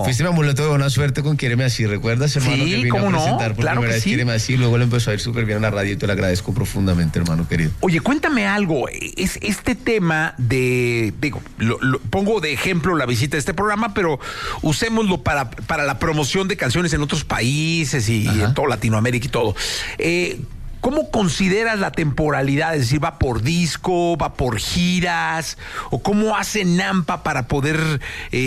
Fuiste mi amuleto de buena suerte con Quiéreme Así, ¿recuerdas, hermano? Sí, que vine ¿cómo a no? presentar por Claro primera que vez sí. Quiéreme Así, luego le empezó a ir súper bien en la radio y te lo agradezco profundamente, hermano querido. Oye, cuéntame algo. Es este tema de, digo, pongo de ejemplo la visita de este programa, pero usémoslo para la promoción de canciones en otros países y en toda Latinoamérica y todo. ¿Cómo consideras la temporalidad? Es decir, ¿va por disco, va por giras? ¿O cómo hace Nampa para poder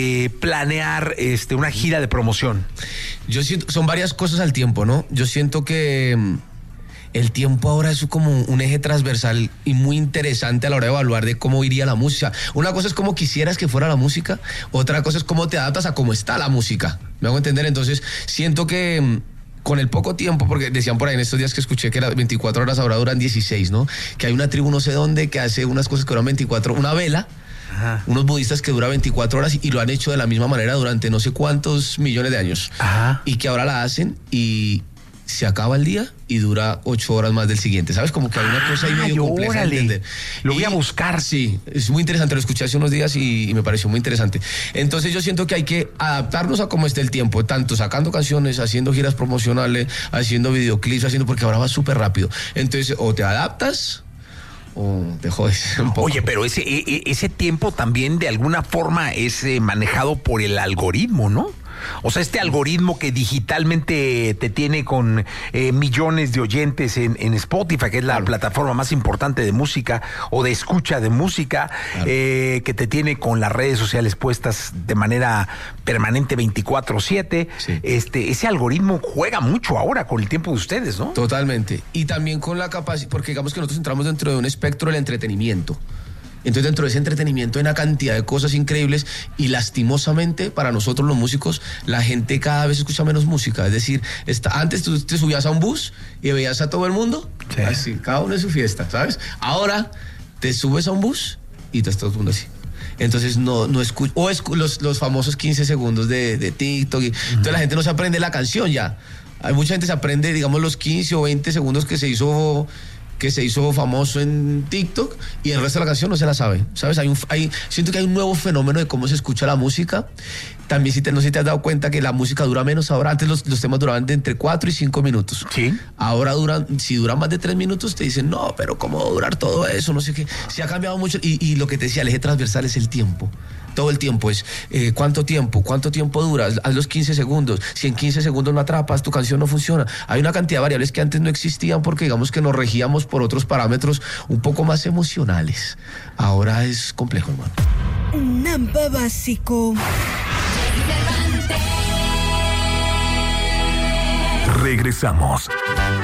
planear una gira de promoción? Yo siento, son varias cosas al tiempo, ¿no? Yo siento que el tiempo ahora es como un eje transversal y muy interesante a la hora de evaluar de cómo iría la música. Una cosa es cómo quisieras que fuera la música, otra cosa es cómo te adaptas a cómo está la música. ¿Me hago entender? Entonces, siento que con el poco tiempo, porque decían por ahí en estos días que escuché que las 24 horas ahora duran 16, ¿no? Que hay una tribu no sé dónde que hace unas cosas que duran 24, una vela, unos budistas que dura 24 horas y lo han hecho de la misma manera durante no sé cuántos millones de años. Y que ahora la hacen y se acaba el día y dura 8 horas más del siguiente, ¿sabes? Como que hay una cosa ahí medio compleja de entender. Lo voy a buscar. Sí, es muy interesante, lo escuché hace unos días y me pareció muy interesante. Entonces yo siento que hay que adaptarnos a cómo esté el tiempo, tanto sacando canciones, haciendo giras promocionales, haciendo videoclips, porque ahora va súper rápido. Entonces, o te adaptas o te jodes un poco. Oye, pero ese tiempo también de alguna forma es manejado por el algoritmo, ¿no? O sea, este algoritmo que digitalmente te tiene con millones de oyentes en Spotify, que es la plataforma más importante de música o de escucha de música, que te tiene con las redes sociales puestas de manera permanente 24/7. Sí. Ese algoritmo juega mucho ahora con el tiempo de ustedes, ¿no? Totalmente. Y también con la capacidad, porque digamos que nosotros entramos dentro de un espectro del entretenimiento. Entonces dentro de ese entretenimiento hay una cantidad de cosas increíbles y lastimosamente para nosotros los músicos la gente cada vez escucha menos música. Es decir, antes tú te subías a un bus y veías a todo el mundo, así, cada uno en su fiesta, ¿sabes? Ahora te subes a un bus y te está todo el mundo así. Entonces no escucho, los famosos 15 segundos de TikTok. Entonces la gente no se aprende la canción ya. Hay mucha gente que se aprende, digamos, los 15 o 20 segundos que se hizo famoso en TikTok y el resto de la canción no se la sabe, ¿sabes? Siento que hay un nuevo fenómeno de cómo se escucha la música. También no sé si te has dado cuenta que la música dura menos ahora. Antes los temas duraban de entre 4 y 5 minutos. Sí. Ahora si duran más de 3 minutos te dicen, no, pero ¿cómo va a durar todo eso? No sé qué. Se ha cambiado mucho y lo que te decía, el eje transversal es el tiempo. Todo el tiempo es, ¿cuánto tiempo dura? Haz los 15 segundos. Si en 15 segundos no atrapas, tu canción no funciona. Hay una cantidad de variables que antes no existían porque digamos que nos regíamos por otros parámetros un poco más emocionales. Ahora es complejo, hermano. Nampa Básico. Regresamos.